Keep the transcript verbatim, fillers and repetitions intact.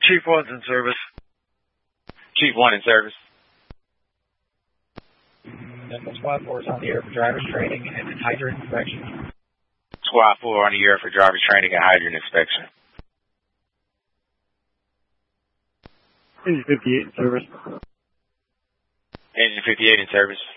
Chief one's in service. Chief one in service. Dental Squad four is on the air for driver's training and hydrant inspection. Squad four on the air for driver's training and hydrant inspection. Engine fifty-eight in service. Engine fifty-eight in service.